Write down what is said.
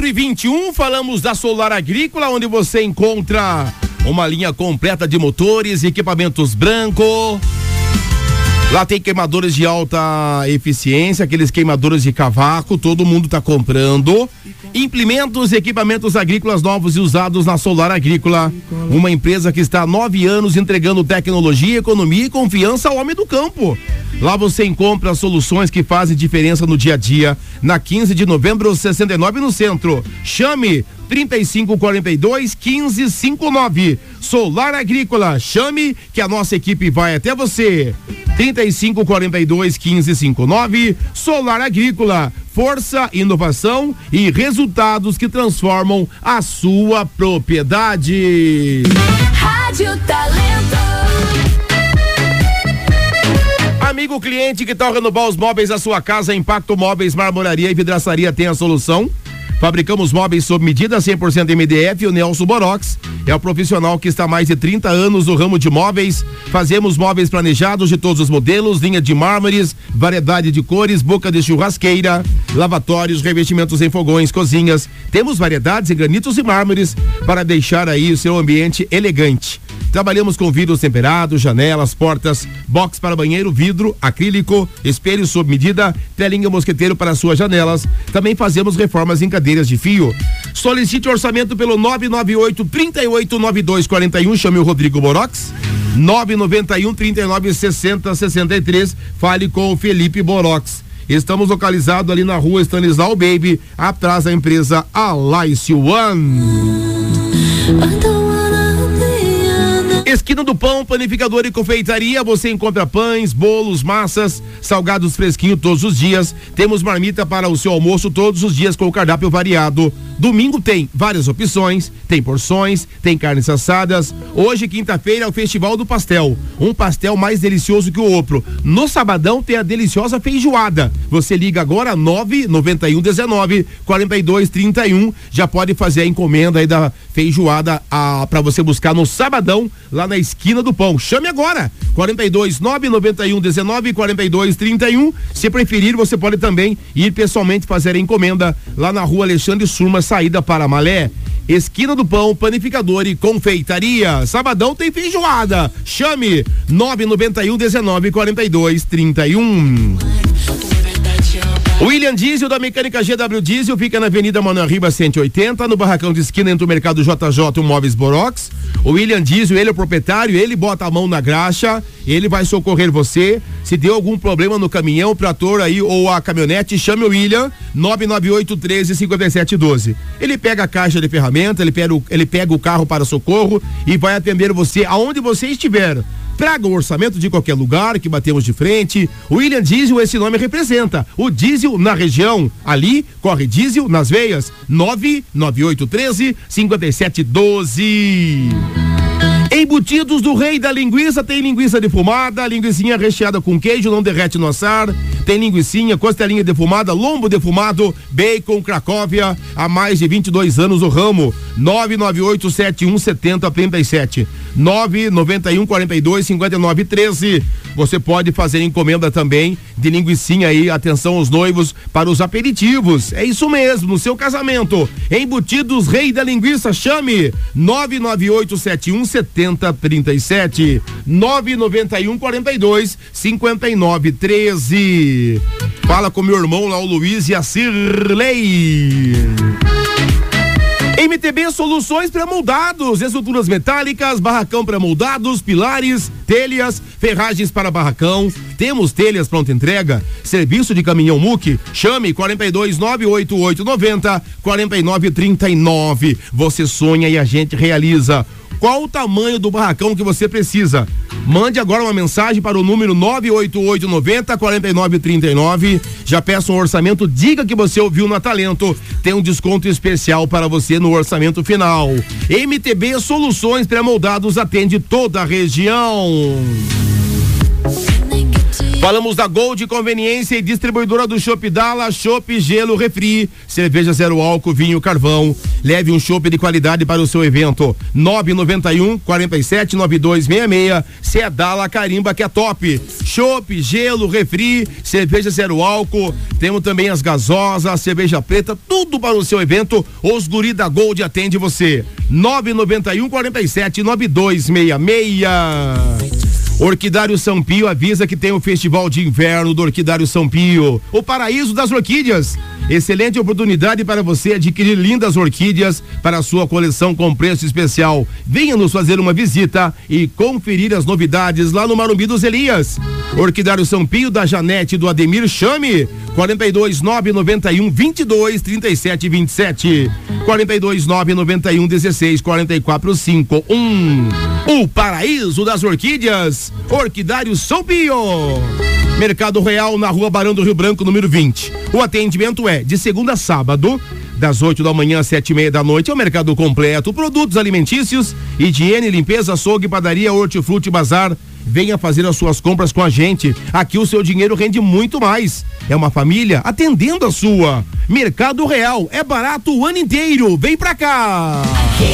9h21, falamos da Solar Agrícola, onde você encontra uma linha completa de motores e equipamentos branco. Lá tem queimadores de alta eficiência, aqueles queimadores de cavaco, todo mundo tá comprando. Implementos e equipamentos agrícolas novos e usados na Solar Agrícola. Uma empresa que está há 9 anos entregando tecnologia, economia e confiança ao homem do campo. Lá você encontra soluções que fazem diferença no dia a dia. Na 15 de novembro, 69 no centro. Chame 3542-1559. Solar Agrícola, chame que a nossa equipe vai até você. 3542-1559. Solar Agrícola, força, inovação e resultados que transformam a sua propriedade. Rádio Talento. Amigo cliente que tal renovar os móveis da sua casa, Impacto Móveis, Marmoraria e Vidraçaria tem a solução. Fabricamos móveis sob medida 100% MDF. O Nelson Borox é o profissional que está há mais de 30 anos no ramo de móveis. Fazemos móveis planejados de todos os modelos, linha de mármores, variedade de cores, boca de churrasqueira, lavatórios, revestimentos em fogões, cozinhas. Temos variedades em granitos e mármores para deixar aí o seu ambiente elegante. Trabalhamos com vidros temperados, janelas, portas, box para banheiro, vidro, acrílico, espelho sob medida, telinha mosqueteiro para suas janelas. Também fazemos reformas em cadeiras de fio. Solicite orçamento pelo 998-389241. Chame o Rodrigo Borox. 991-396063. Fale com o Felipe Borox. Estamos localizados ali na rua Stanislau Baby, atrás da empresa Alice One. Esquina do Pão, panificador e confeitaria, você encontra pães, bolos, massas, salgados fresquinhos todos os dias. Temos marmita para o seu almoço todos os dias com o cardápio variado. Domingo tem várias opções, tem porções, tem carnes assadas. Hoje, quinta-feira, é o Festival do Pastel. Um pastel mais delicioso que o outro. No sabadão tem a deliciosa feijoada. Você liga agora 99119-4231. Já pode fazer a encomenda aí da feijoada para você buscar no sabadão, lá na Esquina do Pão. Chame agora, 429-9119-4231. Se preferir, você pode também ir pessoalmente fazer a encomenda lá na rua Alexandre Surma, saída para Malé. Esquina do Pão, panificador e confeitaria. Sabadão tem feijoada. Chame 991-19-4231. William Diesel, da Mecânica GW Diesel, fica na Avenida Manuel Ribas 180, no barracão de esquina entre o Mercado JJ e o Móveis Borox. O William Diesel, ele é o proprietário, ele bota a mão na graxa, ele vai socorrer você. Se deu algum problema no caminhão, trator aí ou a caminhonete, chame o William, 998-13-5712. Ele pega a caixa de ferramenta, ele pega o carro para socorro e vai atender você aonde você estiver. Traga o orçamento de qualquer lugar que batemos de frente. O William Diesel, esse nome representa o diesel na região. Ali corre diesel nas veias. 99813-5712. Embutidos do Rei da Linguiça, tem linguiça defumada, linguicinha recheada com queijo, não derrete no assar, tem linguicinha, costelinha defumada, lombo defumado, bacon, Cracóvia, há mais de 22 anos o ramo. 998717037, 991425913. Você pode fazer encomenda também de linguicinha aí, atenção aos noivos, para os aperitivos. É isso mesmo, no seu casamento. Embutidos Rei da Linguiça, chame 998717037, 991425913. Fala com meu irmão lá, o Luiz e a Cirlei. MTB Soluções Pré-Moldados, estruturas metálicas, barracão pré-moldados, pilares, telhas, ferragens para barracão. Temos telhas pronta entrega, serviço de caminhão MUC. Chame 4298890-4939. Você sonha e a gente realiza. Qual o tamanho do barracão que você precisa? Mande agora uma mensagem para o número 98890-4939. Já peça um orçamento, diga que você ouviu na Talento. Tem um desconto especial para você no orçamento final. MTB Soluções Pré-Moldados atende toda a região. Falamos da Gold Conveniência e distribuidora do Chopp Dala, Chopp, Gelo, Refri, cerveja zero álcool, vinho, carvão. Leve um chopp de qualidade para o seu evento. 991-47-9266. Se é Dala, carimba que é top. Chopp, Gelo, Refri, cerveja zero álcool. Temos também as gasosas, cerveja preta, tudo para o seu evento. Os guri da Gold atende você. 991-47-9266. Orquidário São Pio avisa que tem o Festival de Inverno do Orquidário São Pio, o paraíso das orquídeas. Excelente oportunidade para você adquirir lindas orquídeas para a sua coleção com preço especial. Venha nos fazer uma visita e conferir as novidades lá no Marumbi dos Elias. Orquidário São Pio, da Janete e do Ademir, chame 42991-22-3727, 42991-16-4451. O paraíso das orquídeas, Orquidário São Pio. Mercado Real, na Rua Barão do Rio Branco, número 20. O atendimento é de segunda a sábado, das 8 da manhã às 7:30 da noite. É o mercado completo, produtos alimentícios, higiene, limpeza, açougue, padaria, hortifruti, bazar. Venha fazer as suas compras com a gente. Aqui o seu dinheiro rende muito mais. É uma família atendendo a sua. Mercado Real, é barato o ano inteiro. Vem pra cá.